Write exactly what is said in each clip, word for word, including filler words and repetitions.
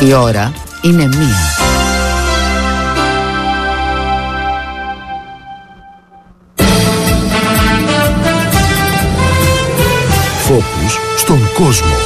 Η ώρα είναι μία. Φόκους στον κόσμο.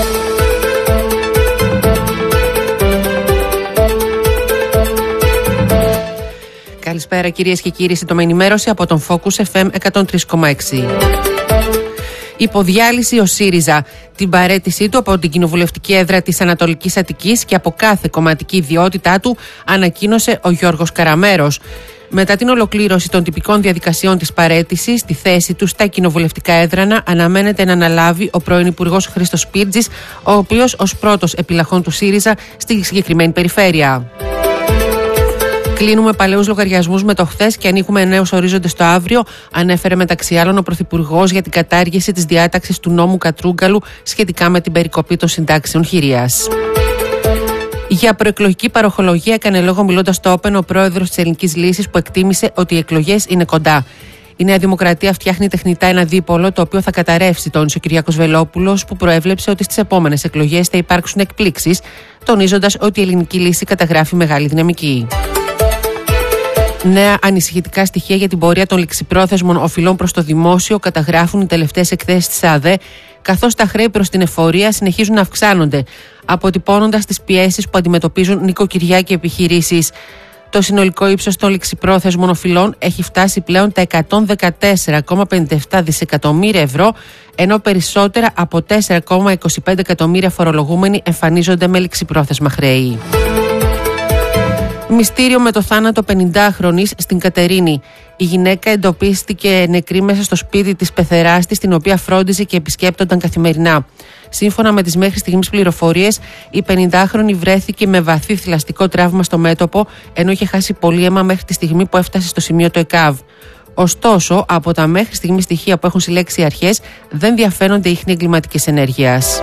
Καλησπέρα κυρίες και κύριοι, σύντομη ενημέρωση από τον Focus εφ εμ εκατόν τρία κόμμα έξι. Υποδιάλυση ο ΣΥΡΙΖΑ. Την παραίτησή του από την κοινοβουλευτική έδρα της Ανατολικής Αττικής και από κάθε κομματική ιδιότητά του ανακοίνωσε ο Γιώργος Καραμέρος. Μετά την ολοκλήρωση των τυπικών διαδικασιών της παραίτησης, τη θέση του στα κοινοβουλευτικά έδρανα αναμένεται να αναλάβει ο πρώην Υπουργός Χρήστος Πίρτζης, ο οποίος ως πρώτος επιλαχών του ΣΥΡΙΖΑ στη συγκεκριμένη περιφέρεια. Κλείνουμε παλαιούς λογαριασμούς με το χθες και ανοίγουμε νέους ορίζοντες το αύριο, ανέφερε μεταξύ άλλων ο Πρωθυπουργός για την κατάργηση της διάταξης του νόμου Κατρούγκαλου σχετικά με την περικοπή των συντάξεων χειρίας. Για προεκλογική παροχολογία έκανε λόγο μιλώντας στο Όπεν ο πρόεδρος της Ελληνικής Λύσης, που εκτίμησε ότι οι εκλογές είναι κοντά. Η Νέα Δημοκρατία φτιάχνει τεχνητά ένα δίπολο το οποίο θα καταρρεύσει, τόνισε ο Κυριάκος Βελόπουλος, που προέβλεψε ότι στις επόμενες εκλογές θα υπάρξουν εκπλήξεις, τονίζοντας ότι η Ελληνική Λύση καταγράφει μεγάλη δυναμική. Νέα ανησυχητικά στοιχεία για την πορεία των ληξιπρόθεσμων οφειλών προς το δημόσιο καταγράφουν οι τελευταίες εκθέσεις της ΑΔΕ, καθώς τα χρέη προς την εφορία συνεχίζουν να αυξάνονται, αποτυπώνοντας τις πιέσεις που αντιμετωπίζουν νοικοκυριά και επιχειρήσεις. Το συνολικό ύψος των ληξιπρόθεσμων οφειλών έχει φτάσει πλέον τα εκατόν δεκατέσσερα κόμμα πενήντα επτά δισεκατομμύρια ευρώ, ενώ περισσότερα από τέσσερα κόμμα είκοσι πέντε εκατομμύρια φορολογούμενοι εμφανίζονται με ληξιπρόθεσμα χρέη. Μυστήριο με το θάνατο πενηντάχρονης στην Κατερίνη. Η γυναίκα εντοπίστηκε νεκρή μέσα στο σπίτι της πεθεράς της, την οποία φρόντιζε και επισκέπτονταν καθημερινά. Σύμφωνα με τις μέχρι στιγμής πληροφορίες, η πενηντάχρονη βρέθηκε με βαθύ θηλαστικό τραύμα στο μέτωπο, ενώ είχε χάσει πολύ αίμα μέχρι τη στιγμή που έφτασε στο σημείο το ΕΚΑΒ. Ωστόσο, από τα μέχρι στιγμή στοιχεία που έχουν συλλέξει οι αρχές, δεν διαφαίνονται ίχνη εγκληματικής ενέργειας.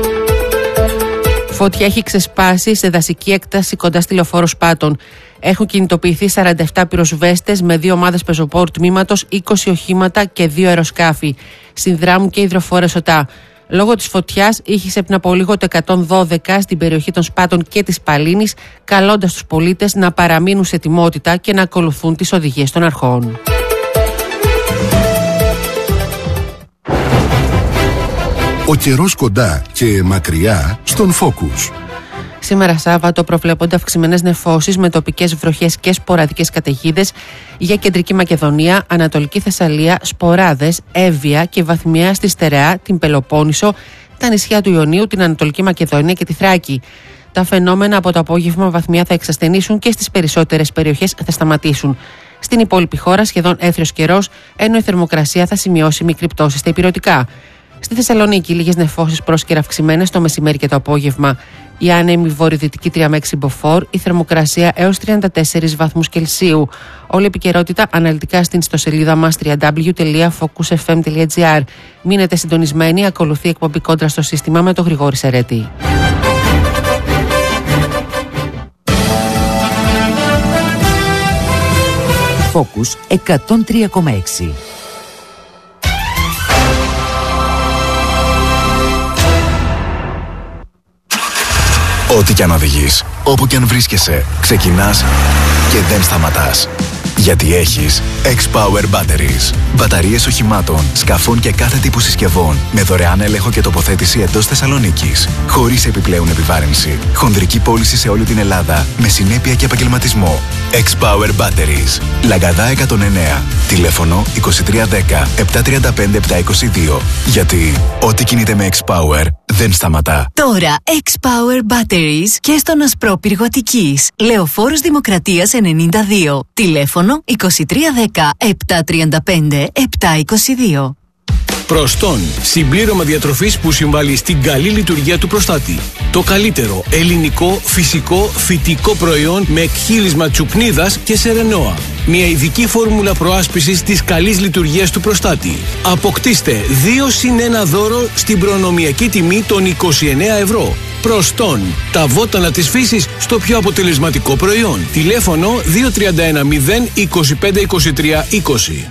Φωτιά έχει ξεσπάσει σε δασική έκταση κοντά στη λεωφόρο Σπάτων. Έχουν κινητοποιηθεί σαράντα επτά πυροσβέστες με δύο ομάδες πεζοπόρου τμήματος, είκοσι οχήματα και δύο αεροσκάφη. Συνδράμουν και υδροφόρες ΟΤΑ. Λόγω της φωτιάς ήχησε πριν από λίγο το εκατόν δώδεκα στην περιοχή των Σπάτων και της Παλίνης, καλώντας τους πολίτες να παραμείνουν σε ετοιμότητα και να ακολουθούν τις οδηγίες των αρχών. Ο καιρός κοντά και μακριά στον Focus. Σήμερα Σάββατο προβλέπονται αυξημένες νεφώσεις με τοπικές βροχές και σποραδικές καταιγίδες για κεντρική Μακεδονία, Ανατολική Θεσσαλία, σποράδες, Εύβοια και βαθμιά στη Στερεά, την Πελοπόννησο, τα νησιά του Ιωνίου, την Ανατολική Μακεδονία και τη Θράκη. Τα φαινόμενα από το απόγευμα βαθμιά θα εξασθενήσουν και στις περισσότερες περιοχές θα σταματήσουν. Στην υπόλοιπη χώρα σχεδόν έθριος καιρός, ενώ η θερμοκρασία θα σημειώσει μικρή πτώση στα ηπειρωτικά. Στη Θεσσαλονίκη, λίγες νεφώσεις πρόσκαιρα αυξημένες το μεσημέρι και το απόγευμα. Η άνεμη βορειοδυτική τρία με έξι μποφόρ, η θερμοκρασία έως τριάντα τέσσερις βαθμούς Κελσίου. Όλη η επικαιρότητα αναλυτικά στην ιστοσελίδα μας double-u double-u double-u τελεία focus f m τελεία g r. Μείνετε συντονισμένοι, ακολουθεί εκπομπή Κόντρα στο σύστημα με τον Γρηγόρη Σερέτη. Focus εκατόν τρία κόμμα έξι. Ό,τι κι αν οδηγείς, όπου κι αν βρίσκεσαι, ξεκινάς και δεν σταματάς. Γιατί έχεις X-Power Batteries. Μπαταρίες οχημάτων, σκαφών και κάθε τύπου συσκευών με δωρεάν έλεγχο και τοποθέτηση εντός Θεσσαλονίκης. Χωρίς επιπλέον επιβάρυνση. Χονδρική πώληση σε όλη την Ελλάδα με συνέπεια και επαγγελματισμό. X-Power Batteries. Λαγκαδά εκατόν εννέα. Τηλέφωνο είκοσι τρία δέκα επτακόσια τριάντα πέντε επτακόσια είκοσι δύο. Γιατί ό,τι κινείται με X-Power δεν σταματά. Τώρα X-Power Batteries και στον Ασπρόπυργο Αττικής. Λεωφόρος Δημοκρατίας ενενήντα δύο. Τηλέφωνο είκοσι τρία δέκα επτακόσια τριάντα πέντε επτακόσια είκοσι δύο. Προστών. Συμπλήρωμα διατροφής που συμβάλλει στην καλή λειτουργία του προστάτη. Το καλύτερο ελληνικό, φυσικό, φυτικό προϊόν με εκχύλισμα τσουπνίδας και σερενόα. Μια ειδική φόρμουλα προάσπισης της καλής λειτουργίας του προστάτη. Αποκτήστε δύο συν ένα δώρο στην προνομιακή τιμή των είκοσι εννέα ευρώ. Προστών. Τα βότανα της φύσης στο πιο αποτελεσματικό προϊόν. Τηλέφωνο δύο τρία ένα μηδέν είκοσι πέντε είκοσι τρία είκοσι.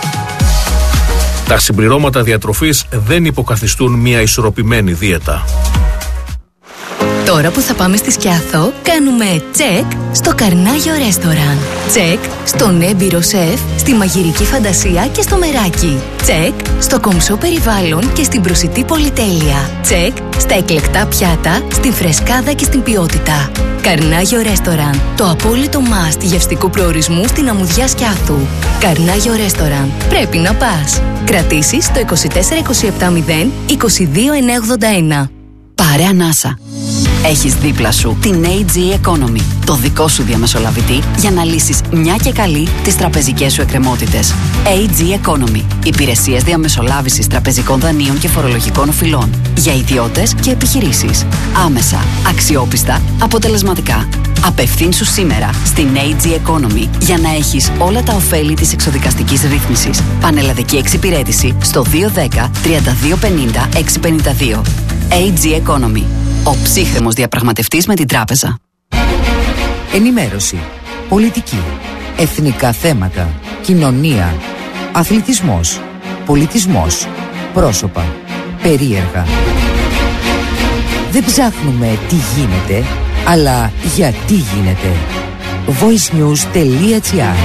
Τα συμπληρώματα διατροφής δεν υποκαθιστούν μια ισορροπημένη δίαιτα. Το Τώρα που θα πάμε στη Σκιάθο, κάνουμε τσεκ στο Καρνάγιο Ρέστοραν. Τσεκ στον έμπειρο σεφ, στη μαγειρική φαντασία και στο μεράκι. Τσεκ στο κομψό περιβάλλον και στην προσιτή πολυτέλεια. Τσεκ στα εκλεκτά πιάτα, στην φρεσκάδα και στην ποιότητα. Καρνάγιο Ρέστοραν, το απόλυτο must γευστικού προορισμού στην αμμουδιά Σκιάθου. Καρνάγιο Ρέστοραν, πρέπει να πας. Κρατήσεις στο είκοσι τέσσερα είκοσι επτά μηδέν είκοσι δύο εννιακόσια ογδόντα ένα. Πάρε ανάσα. Έχεις δίπλα σου την έι τζι Economy, το δικό σου διαμεσολαβητή για να λύσεις μια και καλή τις τραπεζικές σου εκκρεμότητες. έι τζι Economy, υπηρεσίες διαμεσολάβησης τραπεζικών δανείων και φορολογικών οφειλών για ιδιώτες και επιχειρήσεις. Άμεσα, αξιόπιστα, αποτελεσματικά. Απευθύνσου σήμερα στην έι τζι Economy για να έχεις όλα τα ωφέλη της εξοδικαστικής ρύθμισης. Πανελλαδική εξυπηρέτηση στο δύο ένα μηδέν τρία δύο πενήντα έξι πενήντα δύο. έι τζι Economy. Ο ψύχρεμος διαπραγματευτής με την τράπεζα. Ενημέρωση, πολιτική, εθνικά θέματα, κοινωνία, αθλητισμός, πολιτισμός, πρόσωπα, περίεργα. Δεν ψάχνουμε τι γίνεται, αλλά γιατί γίνεται. voicenews.gr.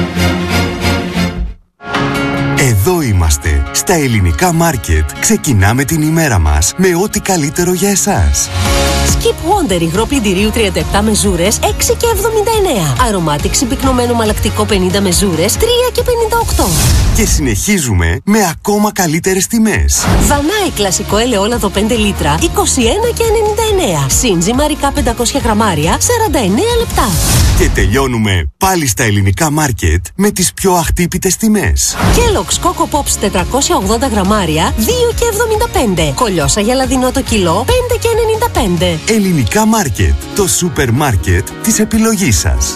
Εδώ είμαστε, στα ελληνικά μάρκετ. Ξεκινάμε την ημέρα μας με ό,τι καλύτερο για εσάς. Skip Wonder υγρό πλυντηρίου τριάντα επτά μεζούρες έξι και εβδομήντα εννέα. Αρωμάτιξ πυκνωμένο μαλακτικό πενήντα μεζούρες τρία και πενήντα οκτώ. Και συνεχίζουμε με ακόμα καλύτερες τιμές. Βανάι κλασικό ελαιόλαδο πέντε λίτρα είκοσι ένα και ενενήντα εννέα. Σύντζι μαρικά πεντακόσια γραμμάρια σαράντα εννέα λεπτά. Και τελειώνουμε πάλι στα ελληνικά μάρκετ με τις πιο αχτύπητες τιμές. Kellogg's Coco Pops τετρακόσια ογδόντα γραμμάρια δύο και εβδομήντα πέντε. Κολιόσα γελαδινό το κιλό πέντε και ενενήντα πέντε. Ελληνικά μάρκετ, το σούπερ μάρκετ της επιλογής σας.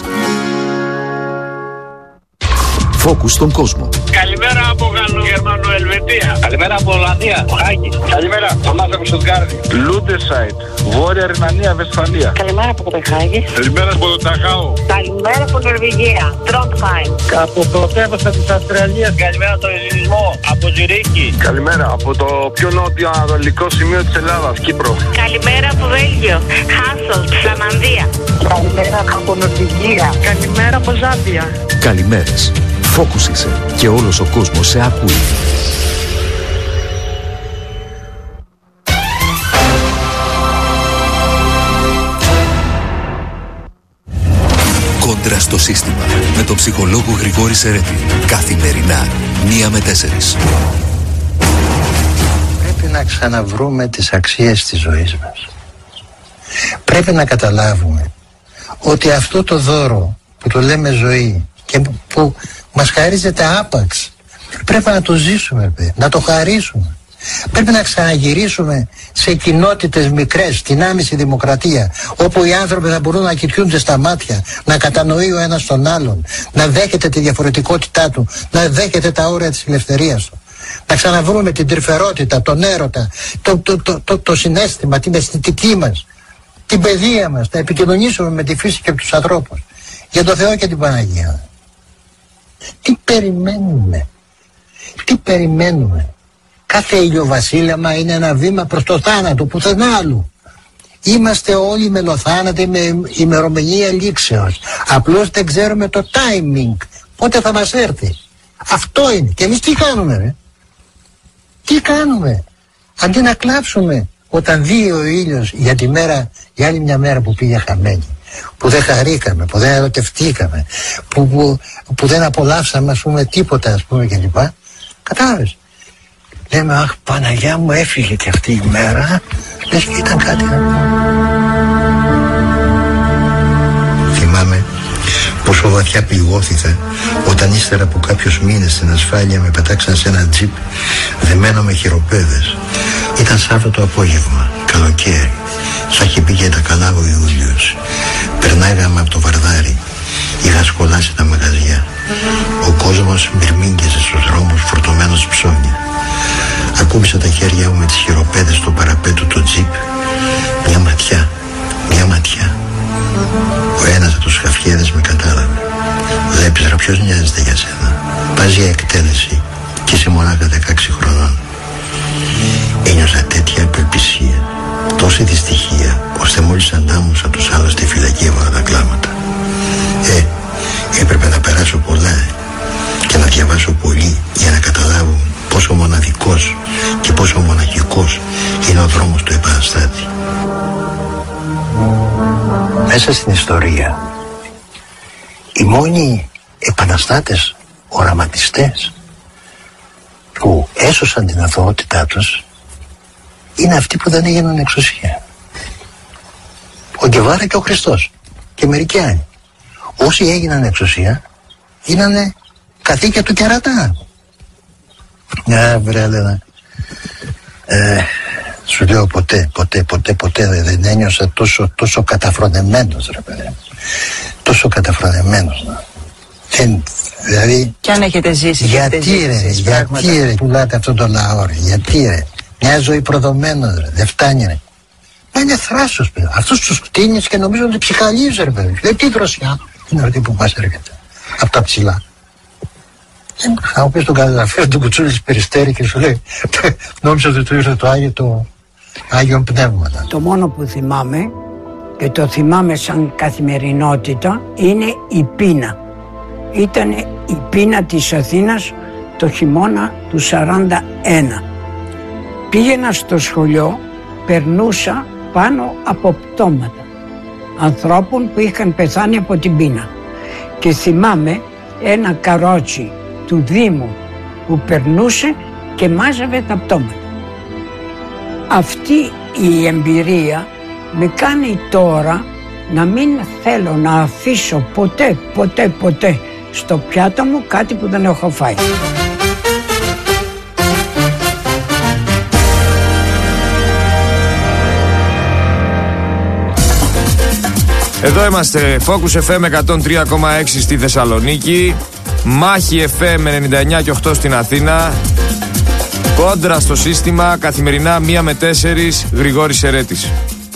Φόκους στον κόσμο. Καλημέρα από Γαλλογερμανοελβετία. Καλημέρα από Ολλανδία. Χάκη. Καλημέρα. Θωμάς από Στουτγκάρδη. Λούντεσάιτ. Βόρεια Ρινανία, Βεσφαλία. Καλημέρα από Κοπενχάγη. Καλημέρα από το Ταχάου. Καλημέρα από Νορβηγία. Τρόντχάιμ. Από πρωτεύουσα της Αυστραλίας. Καλημέρα από τον Ελληνισμό. Από Ζυρίχη. Καλημέρα από το πιο νότιο ανατολικό σημείο της Ελλάδας, Κύπρο. Καλημέρα από Βέλγιο. Χάσολτ, Φλαμανδία. Καλημέρα από Νορβηγία. Καλημέρα από Ζάμπια. Καλημέρες. Φόκους είσαι και όλος ο κόσμος σε ακούει. Κόντρα στο σύστημα με τον ψυχολόγο Γρηγόρη Σερέτη. Καθημερινά, μία με τέσσερις. Πρέπει να ξαναβρούμε τις αξίες της ζωής μας. Πρέπει να καταλάβουμε ότι αυτό το δώρο που το λέμε ζωή και που μας χαρίζεται άπαξ, πρέπει να το ζήσουμε, να το χαρίσουμε. Πρέπει να ξαναγυρίσουμε σε κοινότητες μικρές, στην άμεση δημοκρατία, όπου οι άνθρωποι θα μπορούν να κοιτούνται στα μάτια, να κατανοεί ο ένας τον άλλον, να δέχεται τη διαφορετικότητά του, να δέχεται τα όρια της ελευθερίας του. Να ξαναβρούμε την τρυφερότητα, τον έρωτα, το, το, το, το, το συναίσθημα, την αισθητική μας, την παιδεία μας, να επικοινωνήσουμε με τη φύση και τους ανθρώπους. Για το Θεό και την Παναγία. Τι περιμένουμε, τι περιμένουμε. Κάθε ηλιοβασίλεμα είναι ένα βήμα προς το θάνατο, πουθενά άλλου. Είμαστε όλοι μελοθάνατοι με ημερομηνία λήξεως. Απλώς δεν ξέρουμε το timing, πότε θα μας έρθει. Αυτό είναι. Και εμείς τι κάνουμε, ρε? Τι κάνουμε? Αντί να κλάψουμε όταν δει ο ήλιος για τη μέρα, για άλλη μια μέρα που πήγε χαμένη, που δεν χαρήκαμε, που δεν ερωτευτήκαμε, που, που, που δεν απολαύσαμε, ας πούμε, τίποτα, ας πούμε, κλπ. Κατάλαβες? Λέμε, αχ, Παναγιά μου, έφυγε και αυτή η μέρα, λες και ήταν κάτι. Θυμάμαι πόσο βαθιά πληγώθηκα όταν ύστερα από κάποιους μήνες στην ασφάλεια με πετάξαν σε ένα τζιπ δεμένο με χειροπέδες. Ήταν Σάββατο απόγευμα, καλοκαίρι. Θα είχε πει και τα καλά ο Ιούλιος. Περνάγαμε από το Βαρδάρι. Είχα σκολάσει τα μαγαζιά. Ο κόσμος μυρμήγκιζε στους δρόμους φορτωμένος ψώνια. Ακούμπησα τα χέρια μου με τις χειροπέδες στο παραπέτω του τζιπ. Μια ματιά, μια ματιά. Ο ένας από τους χαφιέδες με κατάλαβε. Βλέπεις, ρε, ποιος νοιάζεται για σένα? Πας για εκτέλεση και είσαι μονάχα δεκαέξι χρονών. Ένιωσα τέτοια απελπισία, τόση δυστυχία. ψυχολογία, ώστε μόλις ανάμωσα τους άλλους στη φυλακή έβαλα τα κλάματα. Ε, έπρεπε να περάσω πολλά και να διαβάσω πολύ για να καταλάβω πόσο μοναδικός και πόσο μοναχικός είναι ο δρόμος του επαναστάτη. Μέσα στην ιστορία, οι μόνοι επαναστάτες, οραματιστές που έσωσαν την αθωότητά τους είναι αυτοί που δεν έγιναν εξουσία. Ο Γκεβάρα και ο Χριστός και μερικοί άλλοι. Όσοι έγιναν εξουσία γίνανε καθήκια του κερατά. Ναι, βρε, Έλενα. Ε, σου λέω ποτέ, ποτέ, ποτέ, ποτέ δεν ένιωσα τόσο, τόσο καταφρονεμένος, ρε παιδί. Τόσο καταφρονεμένος. Δεν, δηλαδή... Κι αν έχετε ζήσει, γιατί έχετε ρε, ζήσει γιατί πράγματα. ρε, πουλάτε αυτόν τον λαό, ρε, γιατί ρε. Μια ζωή προδομένος, ρε, δεν φτάνει, ρε. Μα είναι θράσος, παιδί. Αυτούς τους κτίνεις και νομίζω ότι ψυχαλίζει, ρε, παιδί. Δεν τι δροσιά είναι αυτή που μας έρχεται. Από τα ψηλά. Θα μου πεις τον καταγραφείο του Κουτσούλη της Περιστέρη και σου λέει νόμιζα ότι του ήρθε το Άγιο, το Άγιον Πνεύματα. Το μόνο που θυμάμαι και το θυμάμαι σαν καθημερινότητα είναι η πείνα. Ήταν η πείνα της Αθήνας το χειμώνα του σαράντα ένα. Πήγαινα στο σχολείο, περνούσα πάνω από πτώματα ανθρώπων που είχαν πεθάνει από την πείνα και θυμάμαι ένα καρότσι του Δήμου που περνούσε και μάζευε τα πτώματα. Αυτή η εμπειρία με κάνει τώρα να μην θέλω να αφήσω ποτέ, ποτέ, ποτέ στο πιάτο μου κάτι που δεν έχω φάει. Εδώ είμαστε, Focus εφ εμ εκατόν τρία κόμμα έξι στη Θεσσαλονίκη, Μάχη εφ εμ ενενήντα εννιά και οκτώ στην Αθήνα, Κόντρα στο σύστημα, καθημερινά μία με τέσσερις, Γρηγόρης Ερέτης.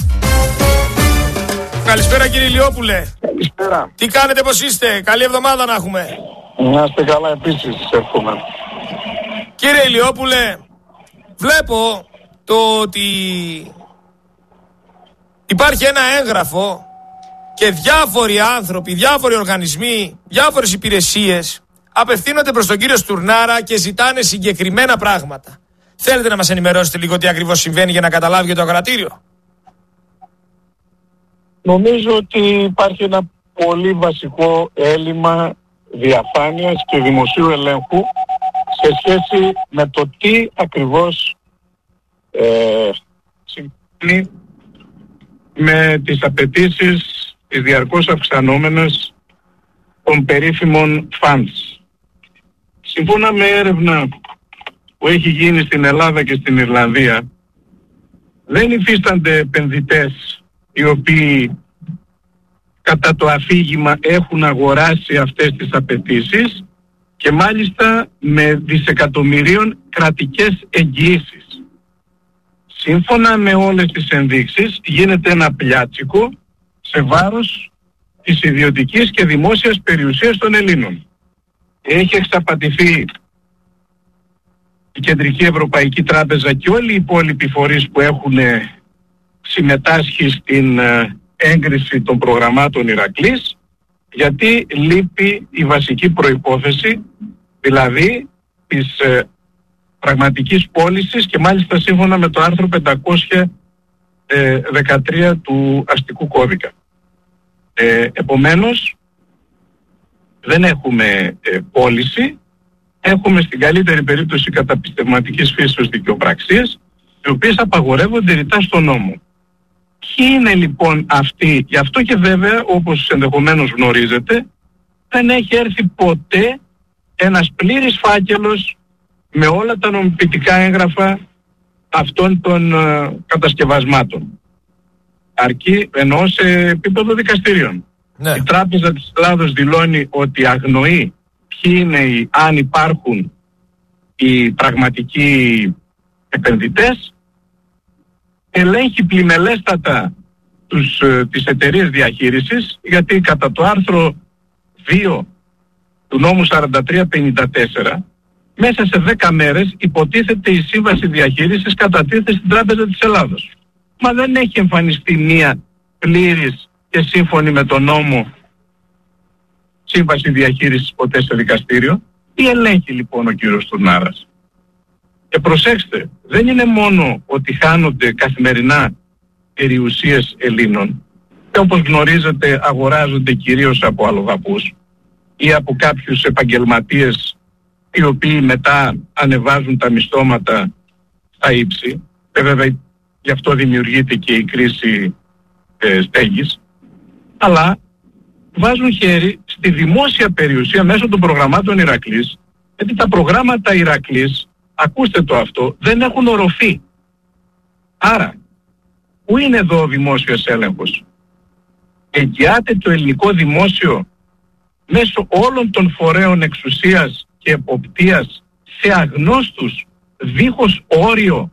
Καλησπέρα κύριε Ηλιόπουλε. Καλησπέρα. Τι κάνετε, πώς είστε, καλή εβδομάδα να έχουμε. Να είστε καλά επίσης, εύχομαι. Κύριε Ηλιόπουλε, βλέπω το ότι υπάρχει ένα έγγραφο και διάφοροι άνθρωποι, διάφοροι οργανισμοί, διάφορες υπηρεσίες απευθύνονται προς τον κύριο Στουρνάρα και ζητάνε συγκεκριμένα πράγματα. Θέλετε να μας ενημερώσετε λίγο τι ακριβώς συμβαίνει για να καταλάβει και το ακροατήριο? Νομίζω ότι υπάρχει ένα πολύ βασικό έλλειμμα διαφάνειας και δημοσίου ελέγχου σε σχέση με το τι ακριβώς ε, συμβαίνει με τις απαιτήσεις τις διαρκώς αυξανόμενες των περίφημων funds. Σύμφωνα με έρευνα που έχει γίνει στην Ελλάδα και στην Ιρλανδία, δεν υφίστανται επενδυτές οι οποίοι κατά το αφήγημα έχουν αγοράσει αυτές τις απαιτήσεις και μάλιστα με δισεκατομμυρίων κρατικές εγγυήσεις. Σύμφωνα με όλες τις ενδείξεις γίνεται ένα πλιάτσικο σε βάρος της ιδιωτικής και δημόσιας περιουσίας των Ελλήνων. Έχει εξαπατηθεί η Κεντρική Ευρωπαϊκή Τράπεζα και όλοι οι υπόλοιποι φορείς που έχουν συμμετάσχει στην έγκριση των προγραμμάτων Ηρακλής, γιατί λείπει η βασική προϋπόθεση, δηλαδή της ε, πραγματικής πώλησης και μάλιστα σύμφωνα με το άρθρο πεντακόσια δεκατρία του αστικού κώδικα. Ε, επομένως, δεν έχουμε ε, πώληση, έχουμε στην καλύτερη περίπτωση καταπιστευματικής φύσεως δικαιοπραξίες, οι οποίες απαγορεύονται ρητά στον νόμο. Ποιοι είναι λοιπόν αυτοί? Γι' αυτό και βέβαια, όπως ενδεχομένως γνωρίζετε, δεν έχει έρθει ποτέ ένας πλήρης φάκελος με όλα τα νομιμοποιητικά έγγραφα αυτών των uh, κατασκευασμάτων. Αρκεί εννοώ σε επίπεδο δικαστηρίων. Ναι. Η Τράπεζα της Ελλάδος δηλώνει ότι αγνοεί ποιοι είναι οι, αν υπάρχουν οι πραγματικοί επενδυτές, ελέγχει πλημελέστατα τους, uh, τις εταιρείες διαχείρισης, γιατί κατά το άρθρο δύο του νόμου σαράντα τρία πενήντα τέσσερα μέσα σε δέκα μέρες υποτίθεται η σύμβαση διαχείρισης κατατίθεται στην Τράπεζα της Ελλάδος. Μα δεν έχει εμφανιστεί μία πλήρης και σύμφωνη με τον νόμο σύμβαση διαχείρισης ποτέ σε δικαστήριο. Τι ελέγχει λοιπόν ο κύριος Τουρνάρας? Και προσέξτε, δεν είναι μόνο ότι χάνονται καθημερινά περιουσίες Ελλήνων και όπως γνωρίζετε αγοράζονται κυρίως από αλλοδαπούς ή από κάποιους επαγγελματίες οι οποίοι μετά ανεβάζουν τα μισθώματα στα ύψη, και βέβαια γι' αυτό δημιουργείται και η κρίση ε, στέγης, αλλά βάζουν χέρι στη δημόσια περιουσία μέσω των προγραμμάτων Ηρακλής, γιατί τα προγράμματα Ηρακλής, ακούστε το αυτό, δεν έχουν οροφή. Άρα, πού είναι εδώ ο δημόσιος έλεγχος? Εγγυάται το ελληνικό δημόσιο μέσω όλων των φορέων εξουσίας και εποπτείας σε αγνώστους, δίχως όριο,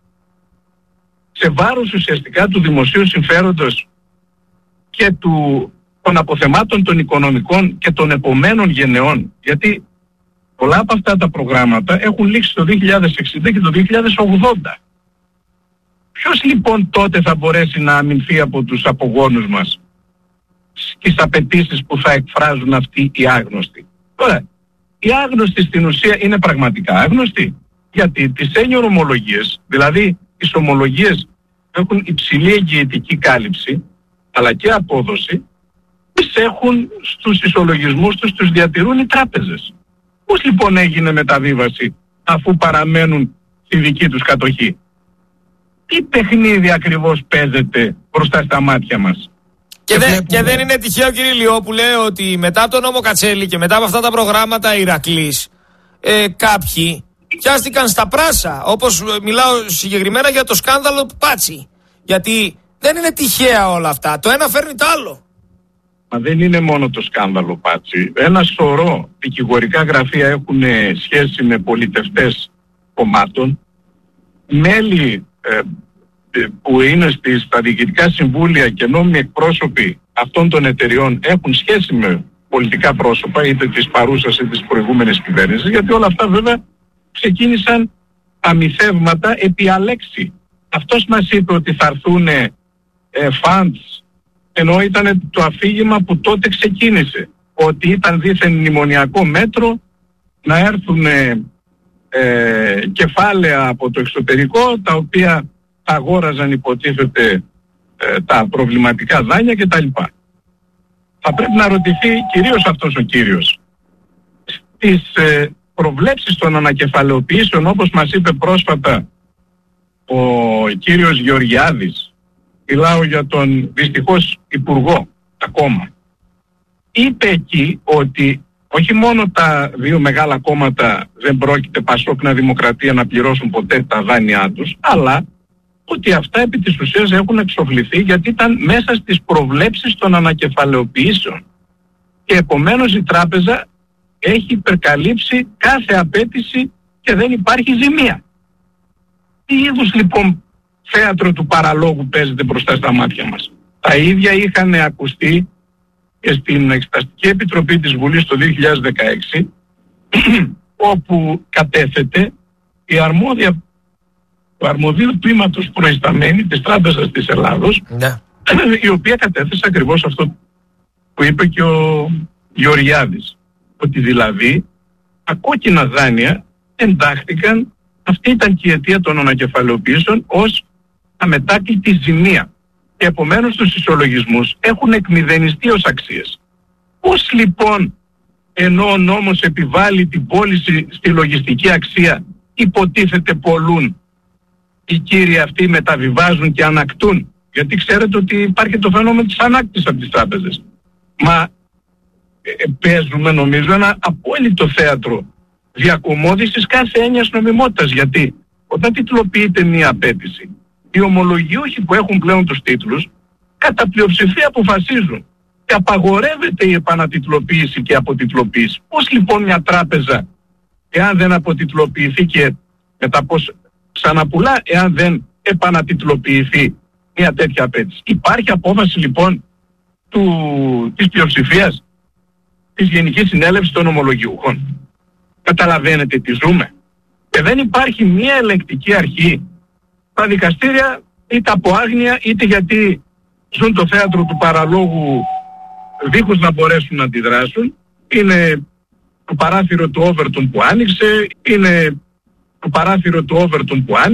σε βάρος ουσιαστικά του δημοσίου συμφέροντος και του, των αποθεμάτων των οικονομικών και των επομένων γενεών. Γιατί πολλά από αυτά τα προγράμματα έχουν λήξει το δύο χιλιάδες εξήντα και το δύο χιλιάδες ογδόντα. Ποιος λοιπόν τότε θα μπορέσει να αμυνθεί από τους απογόνους μας στις απαιτήσεις που θα εκφράζουν αυτοί οι άγνωστοι? Τώρα, οι άγνωστοι στην ουσία είναι πραγματικά άγνωστοι, γιατί τις έννοιες ομολογίες, δηλαδή τις ομολογίες έχουν υψηλή εγγυητική κάλυψη αλλά και απόδοση, τις έχουν στους ισολογισμούς τους, τους διατηρούν οι τράπεζες. Πώς λοιπόν έγινε μεταβίβαση αφού παραμένουν στη δική τους κατοχή? Τι παιχνίδι ακριβώς παίζεται μπροστά στα μάτια μας? Και, δε, και δεν είναι τυχαίο, κύριε Λιώ, που λέει ότι μετά από τον νόμο Κατσέλη και μετά από αυτά τα προγράμματα Ηρακλής, ε, κάποιοι πιάστηκαν στα πράσα, όπως μιλάω συγκεκριμένα για το σκάνδαλο Πάτσι. Γιατί δεν είναι τυχαία όλα αυτά. Το ένα φέρνει το άλλο. Μα δεν είναι μόνο το σκάνδαλο Πάτσι. Ένα σωρό δικηγορικά γραφεία έχουν σχέση με πολιτευτές κομμάτων. Μέλη ε, που είναι στις, στα διοικητικά συμβούλια και νόμιμοι εκπρόσωποι αυτών των εταιριών έχουν σχέση με πολιτικά πρόσωπα, είτε της παρούσας είτε της προηγούμενης κυβέρνησης, γιατί όλα αυτά βέβαια ξεκίνησαν αμοιθεύματα επί αλέξη. Αυτός μας είπε ότι θα έρθουν ε, funds, ενώ ήταν το αφήγημα που τότε ξεκίνησε, ότι ήταν δήθεν μνημονιακό μέτρο να έρθουν ε, ε, κεφάλαια από το εξωτερικό, τα οποία αγόραζαν υποτίθεται ε, τα προβληματικά δάνεια κτλ. Θα πρέπει να ρωτηθεί κυρίως αυτός ο κύριος στις ε, προβλέψεις των ανακεφαλαιοποιήσεων, όπως μας είπε πρόσφατα ο κύριος Γεωργιάδης, μιλάω για τον δυστυχώς υπουργό ακόμα, είπε εκεί ότι όχι μόνο τα δύο μεγάλα κόμματα δεν πρόκειται, Πασόκ και Δημοκρατία, να πληρώσουν ποτέ τα δάνειά τους, αλλά ότι αυτά επί της ουσίας έχουν εξοφληθεί γιατί ήταν μέσα στις προβλέψεις των ανακεφαλαιοποιήσεων και επομένως η τράπεζα έχει υπερκαλύψει κάθε απέτηση και δεν υπάρχει ζημία. Τι είδους λοιπόν θέατρο του παραλόγου παίζεται μπροστά στα μάτια μας? Τα ίδια είχαν ακουστεί και στην Εξεταστική Επιτροπή της Βουλής το δύο χιλιάδες δεκαέξι όπου κατέθεται η αρμόδια του αρμοδίου τμήματος προϊσταμένη της Τράπεζας της Ελλάδος, ναι, η οποία κατέθεσε ακριβώς αυτό που είπε και ο Γεωργιάδης, ότι δηλαδή τα κόκκινα δάνεια εντάχθηκαν, αυτή ήταν και η αιτία των ανακεφαλαιοποιήσεων, ως αμετάκλητη ζημία και επομένως τους ισολογισμούς έχουν εκμηδενιστεί ως αξίες. Πώς λοιπόν, ενώ ο νόμος επιβάλλει την πώληση στη λογιστική αξία, υποτίθεται πολλούν, οι κύριοι αυτοί μεταβιβάζουν και ανακτούν? Γιατί ξέρετε ότι υπάρχει το φαινόμενο της ανάκτησης από τις τράπεζες. Μα ε, παίζουμε νομίζω ένα απόλυτο θέατρο διακομώδησης κάθε έννοιας νομιμότητας. Γιατί όταν τιτλοποιείται μία απέτηση, οι ομολογιούχοι που έχουν πλέον τους τίτλους κατά πλειοψηφία αποφασίζουν και απαγορεύεται η επανατιτλοποίηση και αποτιτλοποίηση. Πώς λοιπόν μια τράπεζα, εάν δεν αποτιτλοποιηθεί και μετά πώς ξαναπουλά, εάν δεν επανατιτλοποιηθεί μια τέτοια απέτηση? Υπάρχει απόφαση λοιπόν του, της πλειοψηφίας της Γενικής Συνέλευσης των Ομολογιούχων? Καταλαβαίνετε τι ζούμε? Και δεν υπάρχει μια ελεγκτική αρχή. Τα δικαστήρια είτε από άγνοια είτε γιατί ζουν το θέατρο του παραλόγου δίχως να μπορέσουν να αντιδράσουν. Είναι το παράθυρο του Overton που άνοιξε, είναι το παράθυρο του Overton που άνοιξε.